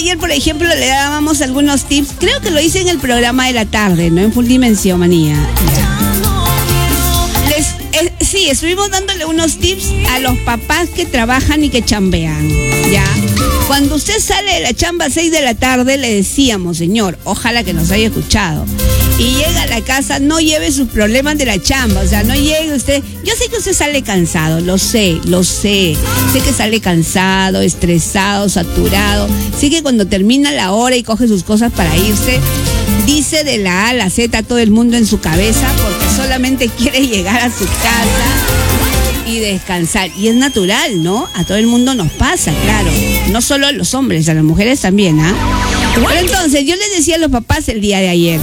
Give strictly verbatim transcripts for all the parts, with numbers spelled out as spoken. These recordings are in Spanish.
ayer, por ejemplo, le dábamos algunos tips. Creo que lo hice en el programa de la tarde, ¿no? En Full Dimensión Manía. Les, eh, sí, estuvimos dándole unos tips a los papás que trabajan y que chambean, ¿ya? Cuando usted sale de la chamba a seis de la tarde, le decíamos, señor, ojalá que nos haya escuchado. Y llega a la casa, no lleve sus problemas de la chamba, o sea, no llegue usted. Yo sé que usted sale cansado, lo sé, lo sé. Sé que sale cansado, estresado, saturado. Sé que cuando termina la hora y coge sus cosas para irse, dice de la A a la Z a todo el mundo en su cabeza porque solamente quiere llegar a su casa y descansar. Y es natural, ¿no? A todo el mundo nos pasa, claro. No solo a los hombres, a las mujeres también, ¿ah? Pero entonces, yo les decía a los papás el día de ayer,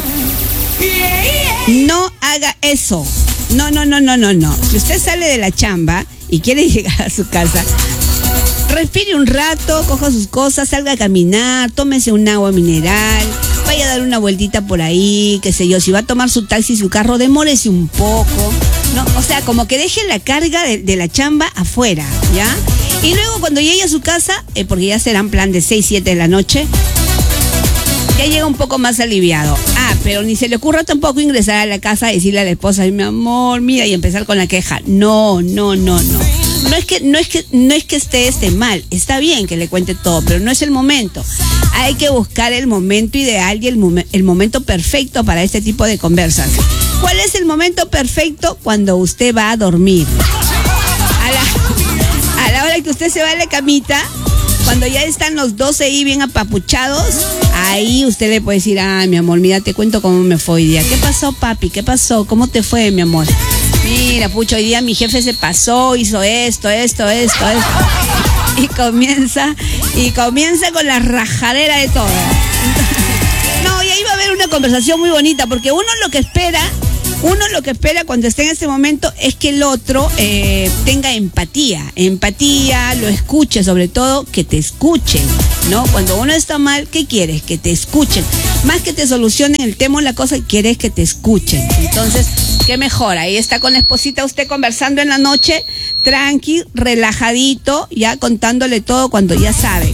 no haga eso. No, no, no, no, no, no. Si usted sale de la chamba y quiere llegar a su casa, respire un rato, coja sus cosas, salga a caminar, tómese un agua mineral, vaya a dar una vueltita por ahí, qué sé yo. Si va a tomar su taxi, su carro, demórese un poco, ¿no? O sea, como que deje la carga de, de la chamba afuera, ¿ya? Y luego cuando llegue a su casa, eh, porque ya serán plan de seis, siete de la noche, ya llega un poco más aliviado. Ah, pero ni se le ocurra tampoco ingresar a la casa y decirle a la esposa, ay, mi amor, mira, y empezar con la queja. No, no, no, no. No es que, no es que, no es que esté este mal. Está bien que le cuente todo, pero no es el momento. Hay que buscar el momento ideal y el, momen- el momento perfecto para este tipo de conversas. ¿Cuál es el momento perfecto? Cuando usted va a dormir. A la, a la hora que usted se va a la camita, cuando ya están los dos ahí bien apapuchados, ahí usted le puede decir, ah, mi amor, mira, te cuento cómo me fue hoy día. ¿Qué pasó, papi? ¿Qué pasó? ¿Cómo te fue, mi amor? Mira, pucho, hoy día mi jefe se pasó, hizo esto, esto, esto, esto. Y comienza, y comienza con la rajadera de todo. No, y ahí va a haber una conversación muy bonita, porque uno lo que espera... Uno lo que espera cuando esté en ese momento es que el otro eh, tenga empatía, empatía, lo escuche, sobre todo que te escuchen, ¿no? Cuando uno está mal, ¿qué quieres? Que te escuchen. Más que te solucionen el tema o la cosa, quieres que te escuchen. Entonces, ¿qué mejor? Ahí está con la esposita usted conversando en la noche, tranqui, relajadito, ya contándole todo cuando ya sabe.